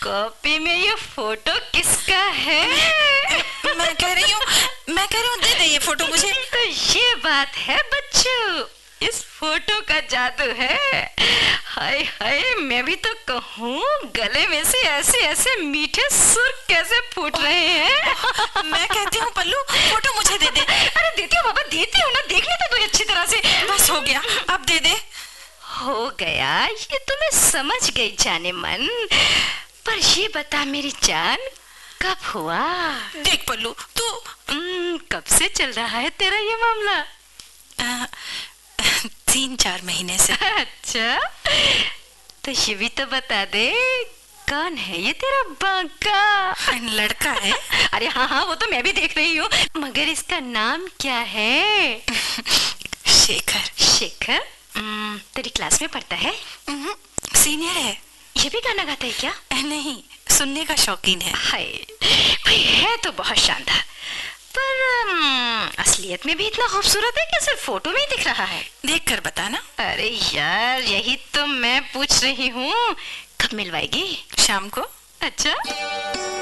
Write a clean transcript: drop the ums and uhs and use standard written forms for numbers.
Copy में ये photo किसका है? मैं कह रही हूँ दे दे ये फोटो मुझे। तो ये बात है बच्चों, इस फोटो का जादू है। हाय हाय, मैं भी तो कहूँ गले में से ऐसे ऐसे मीठे सुर कैसे फूट रहे हैं। मैं कहती हूँ पल्लू फोटो मुझे दे दे। अरे देती हूँ बाबा, देती हूँ ना, देखने तो दो अच्छी तरह से। बस हो गया, अब दे दे। हो गया, ये तो मैं समझ गई जाने मन। पर ये बता मेरी जान, कब हुआ? देख पल्लू तू कब से चल रहा है तेरा ये मामला? 3-4 महीने से। अच्छा, तो ये भी तो बता दे, कौन है ये तेरा बांका? लड़का है। अरे हाँ हाँ, वो तो मैं भी देख रही हूँ, मगर इसका नाम क्या है? शेखर। शेखर? तेरी क्लास में पढ़ता है? सीनियर है। ये भी गाना गाता है क्या? नहीं, सुनने का शौकीन है। हाय भाई, है तो बहुत शानदार, पर असलियत में भी इतना खूबसूरत है कि सिर्फ फोटो में ही दिख रहा है? देख कर बता ना। अरे यार, यही तो मैं पूछ रही हूँ, कब मिलवाएगी? शाम को। अच्छा।